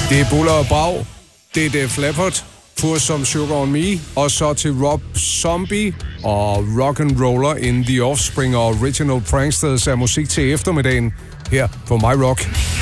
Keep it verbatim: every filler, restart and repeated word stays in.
Det er Buller og Brag, det er Def Leppard, Pour Some Sugar On Me, og så til Rob Zombie og Rock and Roller in The Offspring og Original Pranksters er musik til eftermiddagen her på My Rock.